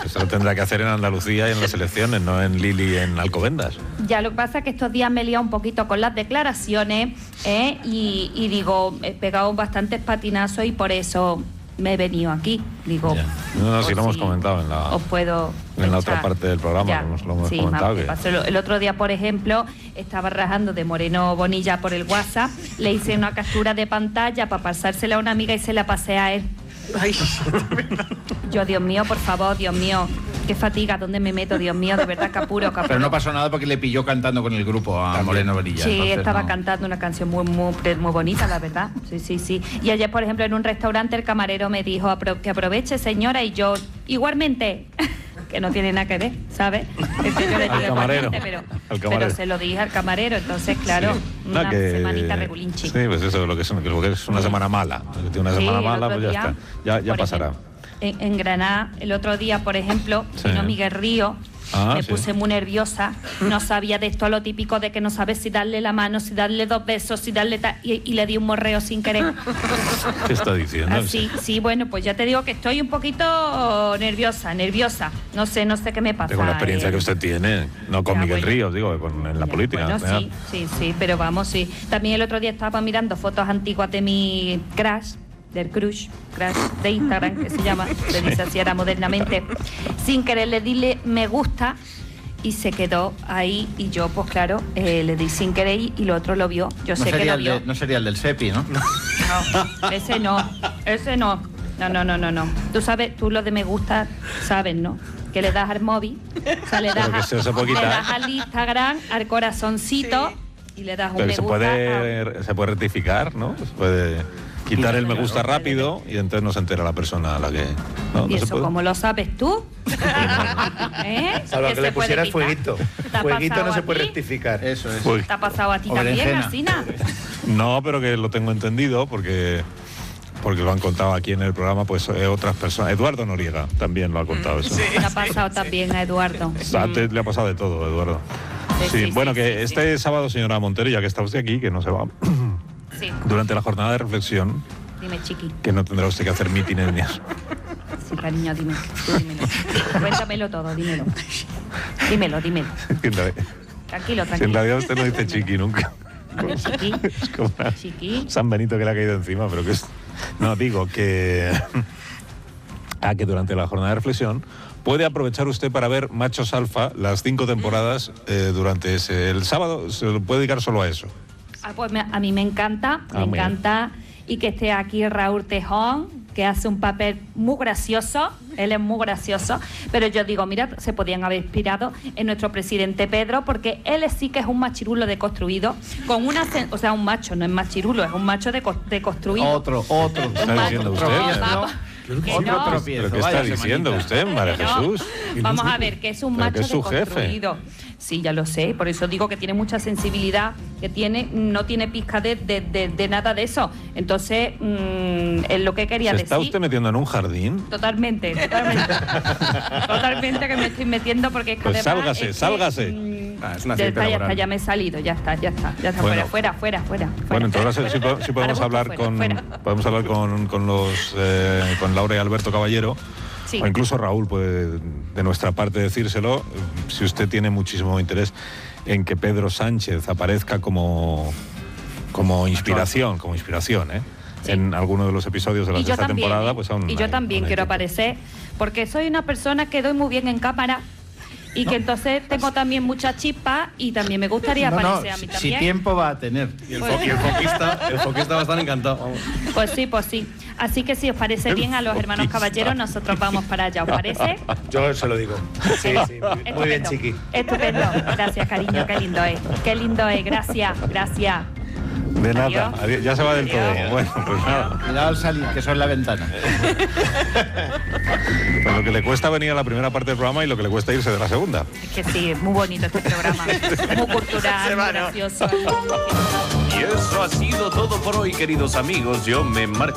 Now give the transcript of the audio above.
Eso lo tendrá que hacer en Andalucía y en las elecciones, no en Lili en Alcobendas. Ya, lo que pasa es que estos días me he liado un poquito con las declaraciones y digo, he pegado bastantes patinazos y por eso me he venido aquí. Digo, no, si lo hemos comentado os puedo en la otra parte del programa, ya, lo hemos comentado. El otro día, por ejemplo, estaba rajando de Moreno Bonilla por el WhatsApp, le hice una captura de pantalla para pasársela a una amiga y se la pasé a él. Ay. Yo, Dios mío, por favor, Dios mío, qué fatiga, ¿dónde me meto? Dios mío, de verdad, que apuro. Pero no pasó nada porque le pilló cantando con el grupo a Moreno Bonilla. Sí, estaba cantando una canción muy bonita, la verdad. Sí. Y ayer, por ejemplo, en un restaurante el camarero me dijo que aproveche, señora, y yo, igualmente, que no tiene nada que ver, ¿sabes? Al camarero. Pero se lo dije al camarero, entonces, claro, una semanita regulinchi. Sí, pues eso es lo que es una semana mala. Si tiene una semana mala, pues ya está. Ya pasará. En Granada, el otro día, por ejemplo, vino Miguel Río, me puse muy nerviosa, no sabía de esto, lo típico de que no sabes si darle la mano, si darle 2 besos, si darle y le di un morreo sin querer. ¿Qué está diciendo? Así, sí, bueno, pues ya te digo que estoy un poquito nerviosa, no sé qué me pasa. Con la experiencia que usted tiene, no con Miguel Ríos, digo, en la política. Bueno, sí, pero vamos, sí. También el otro día estaba mirando fotos antiguas de mi crush de Instagram, que se llama, le dice así ahora modernamente, sin querer le di me gusta y se quedó ahí y yo, pues claro, le di sin querer y lo otro lo vio. Yo sé que lo vio. No sería el del Sepi, ¿no? No, ese no. No. Tú sabes, tú lo de me gusta, sabes, ¿no? Que le das al móvil, o sea, le das al Instagram, al corazoncito y le das un me gusta. Se puede rectificar, ¿no? Se puede quitar el me gusta rápido y entonces no se entera la persona a la que... ¿Y eso cómo lo sabes tú? Salvo que le pusieras fueguito. Fueguito no se puede rectificar. Eso es. ¿Te ha pasado a ti también, Asina? No, pero que lo tengo entendido porque lo han contado aquí en el programa pues otras personas. Eduardo Noriega también lo ha contado eso. Sí, le ha pasado también a Eduardo. Antes le ha pasado de todo, Eduardo. Sí, este sábado, señora Montero, ya que está usted aquí, que no se va... Sí. Durante la jornada de reflexión, dime, chiqui, que no tendrá usted que hacer mítines ni eso. Sí, cariño, dímelo. Cuéntamelo todo, dímelo. Tranquilo. Si en realidad usted no dice chiqui nunca. Chiqui. Es como Chiqui. San Benito que le ha caído encima, pero que es... No, digo que... que durante la jornada de reflexión puede aprovechar usted para ver Machos Alfa, las 5 temporadas, durante el sábado, se lo puede dedicar solo a eso. Pues a mí me encanta, y que esté aquí Raúl Tejón, que hace un papel muy gracioso, él es muy gracioso, pero yo digo, mira, se podían haber inspirado en nuestro presidente Pedro, porque él sí que es un machirulo deconstruido, con una, o sea, un macho, no es machirulo, es un macho deconstruido. Otro. ¿Qué está diciendo usted? ¿Pero qué está diciendo usted, María Jesús? Vamos a ver, que es un macho deconstruido. Sí, ya lo sé, por eso digo que tiene mucha sensibilidad, no tiene pizca de nada de eso. Entonces, es lo que quería decir. ¿Se está usted metiendo en un jardín? Totalmente. Totalmente que me estoy metiendo porque es que pues además... sálgase. Es una ya me he salido, ya está, bueno, fuera. Bueno, entonces sí podemos hablar con Laura y Alberto Caballero. Sí. O incluso Raúl puede de nuestra parte decírselo, si usted tiene muchísimo interés en que Pedro Sánchez aparezca como inspiración, sí, en alguno de los episodios de la sexta temporada, pues aún. Y yo también quiero aparecer, porque soy una persona que doy muy bien en cámara. Y que entonces tengo también mucha chispa y también me gustaría aparecer a mí también. Si tiempo va a tener. Y el foquista va a estar encantado. Vamos. Pues sí. Así que si os parece bien a los hermanos Caballeros, nosotros vamos para allá, ¿os parece? Yo se lo digo. Sí. Muy bien, chiqui. Estupendo. Gracias, cariño, qué lindo es. Gracias. De nada, adiós. Ya se va del todo. Bueno, pues nada. Cuidado al salir, que eso es la ventana. Pues lo que le cuesta venir a la primera parte del programa y lo que le cuesta irse de la segunda. Es que sí, es muy bonito este programa. Muy cultural, muy gracioso. Y eso ha sido todo por hoy, queridos amigos. Yo me marcho.